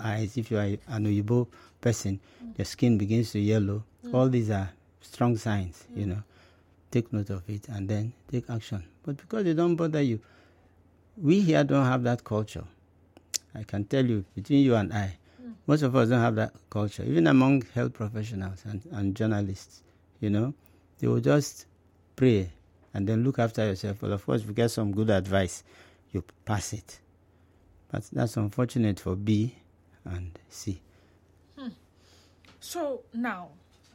eyes. If you are an Oyibo person, your skin begins to yellow. All these are strong signs, Take note of it and then take action. But because they don't bother you, we here don't have that culture. I can tell you, between you and I, most of us don't have that culture. Even among health professionals and journalists, they will just pray and then look after yourself. Well, of course, if you get some good advice, you pass it. But that's unfortunate for B and C. So now,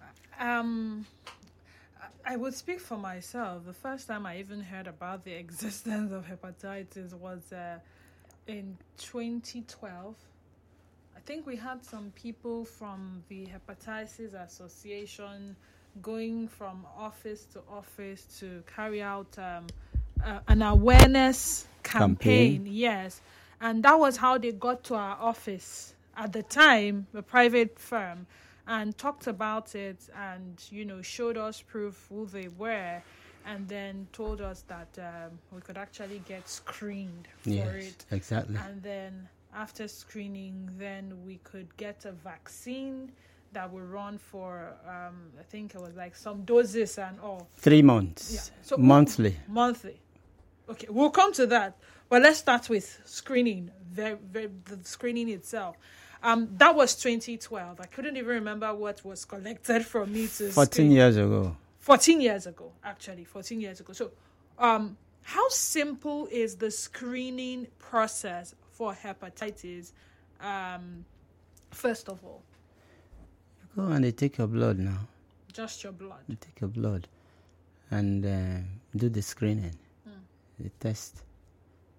I would speak for myself. The first time I even heard about the existence of hepatitis was in 2012. I think we had some people from the Hepatitis Association going from office to office to carry out an awareness campaign. Yes. And that was how they got to our office at the time, a private firm, and talked about it and, showed us proof who they were, and then told us that we could actually get screened for it. Exactly. And then after screening, then we could get a vaccine that will run for, I think it was like some doses and all. 3 months. Yeah. So monthly. Okay, we'll come to that. But let's start with screening, the screening itself. That was 2012. I couldn't even remember what was collected from me to 14 years ago. 14 years ago, actually. 14 years ago. So, how simple is the screening process for hepatitis, first of all? You go and they take your blood now. Just your blood? They take your blood and do the screening, the test.